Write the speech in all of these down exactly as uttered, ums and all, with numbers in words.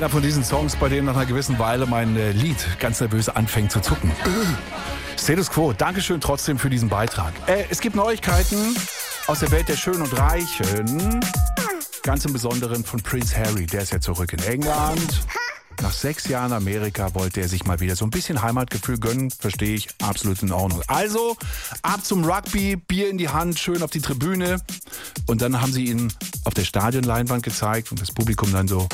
Einer von diesen Songs, bei dem nach einer gewissen Weile mein äh, Lied ganz nervös anfängt zu zucken. Status Quo, Dankeschön trotzdem für diesen Beitrag. Äh, es gibt Neuigkeiten aus der Welt der Schönen und Reichen. Ganz im Besonderen von Prince Harry, der ist ja zurück in England. Nach sechs Jahren Amerika wollte er sich mal wieder so ein bisschen Heimatgefühl gönnen. Verstehe ich, absolut in Ordnung. Also, ab zum Rugby, Bier in die Hand, schön auf die Tribüne. Und dann haben sie ihn auf der Stadionleinwand gezeigt und das Publikum dann so...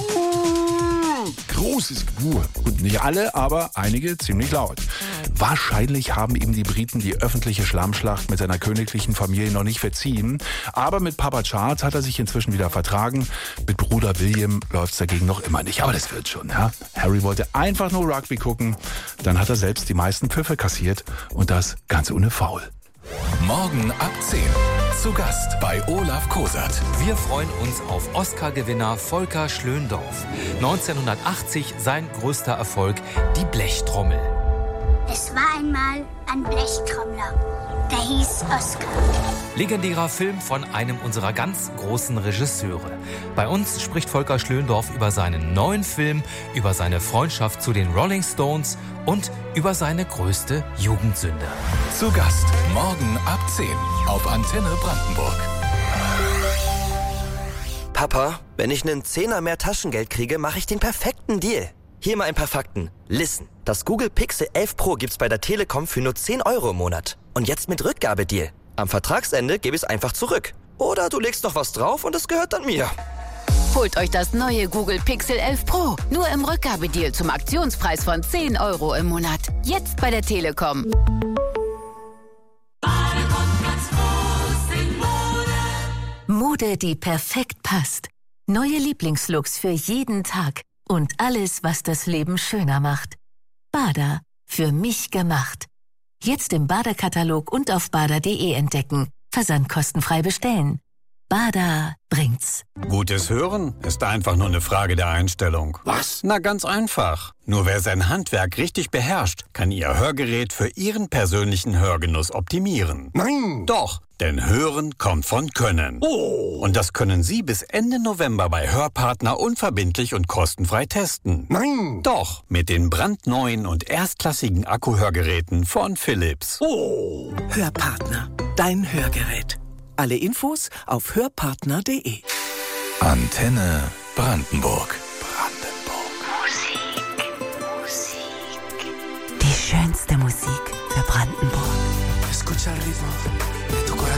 Großes Gewur. Gut, nicht alle, aber einige ziemlich laut. Wahrscheinlich haben ihm die Briten die öffentliche Schlammschlacht mit seiner königlichen Familie noch nicht verziehen. Aber mit Papa Charles hat er sich inzwischen wieder vertragen. Mit Bruder William läuft's dagegen noch immer nicht. Aber das wird schon, ja. Harry wollte einfach nur Rugby gucken. Dann hat er selbst die meisten Pfiffe kassiert. Und das ganz ohne Foul. Morgen ab zehn. Zu Gast bei Olaf Kosert. Wir freuen uns auf Oscar-Gewinner Volker Schlöndorff. neunzehnhundertachtzig sein größter Erfolg, die Blechtrommel. Es war einmal ein Blechtrommler, der hieß Oscar. Legendärer Film von einem unserer ganz großen Regisseure. Bei uns spricht Volker Schlöndorff über seinen neuen Film, über seine Freundschaft zu den Rolling Stones und über seine größte Jugendsünde. Zu Gast morgen ab zehn auf Antenne Brandenburg. Papa, wenn ich einen Zehner mehr Taschengeld kriege, mache ich den perfekten Deal. Hier mal ein paar Fakten. Listen, das Google Pixel elf Pro gibt's bei der Telekom für nur zehn Euro im Monat. Und jetzt mit Rückgabedeal. Am Vertragsende gebe ich es einfach zurück. Oder du legst noch was drauf und es gehört dann mir. Holt euch das neue Google Pixel elf Pro. Nur im Rückgabedeal zum Aktionspreis von zehn Euro im Monat. Jetzt bei der Telekom. Mode, die perfekt passt. Neue Lieblingslooks für jeden Tag. Und alles, was das Leben schöner macht. Bada, für mich gemacht. Jetzt im Bada-Katalog und auf bada punkt de entdecken. Versandkostenfrei bestellen. Bada bringt's. Gutes Hören ist einfach nur eine Frage der Einstellung. Was? Na, ganz einfach. Nur wer sein Handwerk richtig beherrscht, kann Ihr Hörgerät für Ihren persönlichen Hörgenuss optimieren. Nein! Doch, denn Hören kommt von Können. Oh! Und das können Sie bis Ende November bei Hörpartner unverbindlich und kostenfrei testen. Nein! Doch, mit den brandneuen und erstklassigen Akkuhörgeräten von Philips. Oh! Hörpartner, dein Hörgerät. Alle Infos auf hörpartner punkt de. Antenne Brandenburg. Die schönste Musik für Brandenburg. Escucha el ritmo.